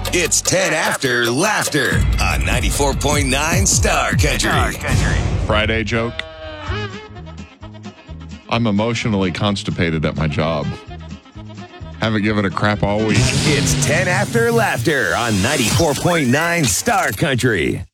It's 10 After Laughter on 94.9 Star Country. Friday joke. I'm emotionally constipated at my job. Haven't given a crap all week. It's 10 After Laughter on 94.9 Star Country.